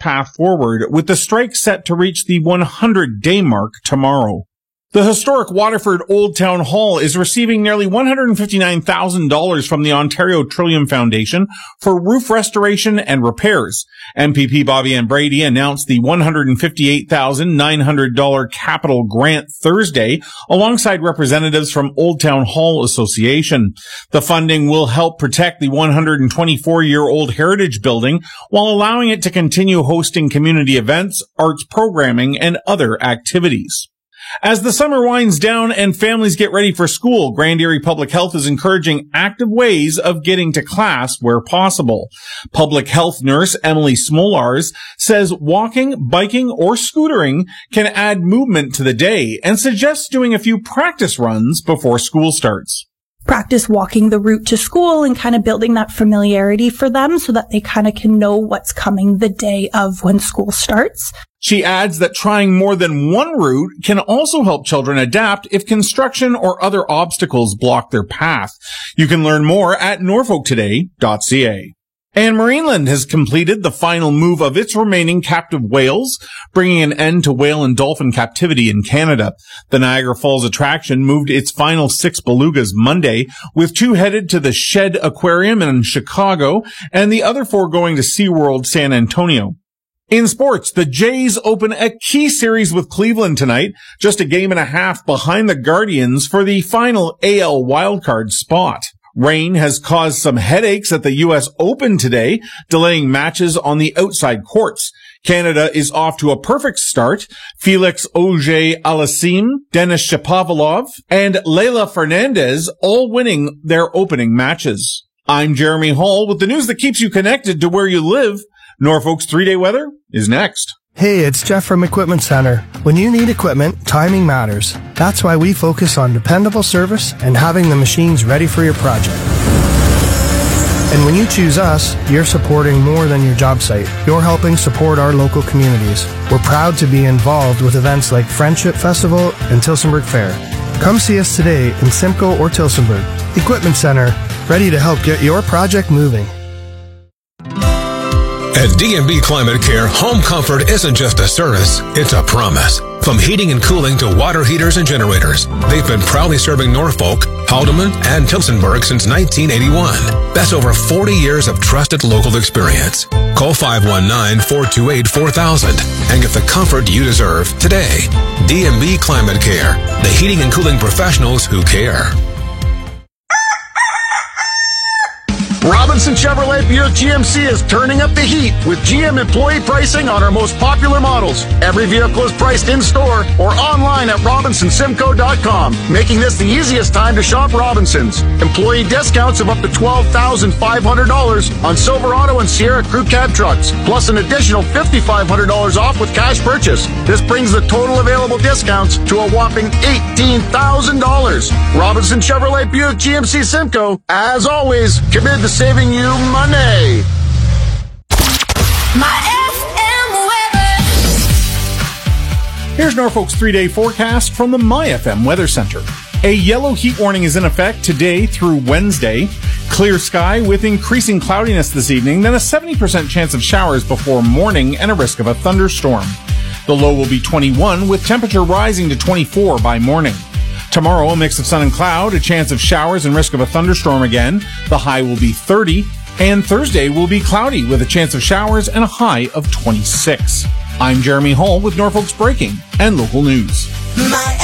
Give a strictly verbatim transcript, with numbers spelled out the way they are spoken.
path forward, with the strike set to reach the one hundred day mark tomorrow. The historic Waterford Old Town Hall is receiving nearly one hundred fifty-nine thousand dollars from the Ontario Trillium Foundation for roof restoration and repairs. M P P Bobby Ann Brady announced the one hundred fifty-eight thousand nine hundred dollars capital grant Thursday, alongside representatives from Old Town Hall Association. The funding will help protect the one hundred twenty-four-year-old heritage building while allowing it to continue hosting community events, arts programming, and other activities. As the summer winds down and families get ready for school, Grand Erie Public Health is encouraging active ways of getting to class where possible. Public health nurse Emily Smolars says walking, biking, or scootering can add movement to the day and suggests doing a few practice runs before school starts. Practice walking the route to school and kind of building that familiarity for them so that they kind of can know what's coming the day of when school starts. She adds that trying more than one route can also help children adapt if construction or other obstacles block their path. You can learn more at norfolk today dot c a. And Marineland has completed the final move of its remaining captive whales, bringing an end to whale and dolphin captivity in Canada. The Niagara Falls attraction moved its final six belugas Monday, with two headed to the Shed Aquarium in Chicago and the other four going to SeaWorld San Antonio. In sports, the Jays open a key series with Cleveland tonight, just a game and a half behind the Guardians for the final A L wildcard spot. Rain has caused some headaches at the U S Open today, delaying matches on the outside courts. Canada is off to a perfect start. Felix Auger-Aliassime, Denis Shapovalov, and Leylah Fernandez all winning their opening matches. I'm Jeremy Hall with the news that keeps you connected to where you live. Norfolk's three-day weather is next. Hey, it's Jeff from Equipment Center. When you need equipment, timing matters. That's why we focus on dependable service and having the machines ready for your project. And when you choose us, you're supporting more than your job site. You're helping support our local communities. We're proud to be involved with events like Friendship Festival and Tillsonburg Fair. Come see us today in Simcoe or Tillsonburg. Equipment Center, ready to help get your project moving. At D and B Climate Care, home comfort isn't just a service, it's a promise. From heating and cooling to water heaters and generators, they've been proudly serving Norfolk, Haldimand, and Tillsonburg since nineteen eighty-one. That's over forty years of trusted local experience. Call five one nine, four two eight, four thousand and get the comfort you deserve today. D and B Climate Care, the heating and cooling professionals who care. Robinson Chevrolet Buick G M C is turning up the heat with G M employee pricing on our most popular models. Every vehicle is priced in-store or online at robinson simco dot com, making this the easiest time to shop Robinsons. Employee discounts of up to twelve thousand five hundred dollars on Silverado and Sierra Crew Cab trucks, plus an additional five thousand five hundred dollars off with cash purchase. This brings the total available discounts to a whopping eighteen thousand dollars. Robinson Chevrolet Buick G M C Simcoe, as always, committed to saving you money. My F M weather. Here's Norfolk's three-day forecast from the My F M Weather Center. A yellow heat warning is in effect today through Wednesday. Clear sky with increasing cloudiness this evening, then a seventy percent chance of showers before morning and a risk of a thunderstorm. The low will be twenty-one, with temperature rising to twenty-four by morning. Tomorrow, a mix of sun and cloud, a chance of showers and risk of a thunderstorm again. The high will be thirty. And Thursday will be cloudy with a chance of showers and a high of twenty-six. I'm Jeremy Hall with Norfolk's Breaking and Local News. My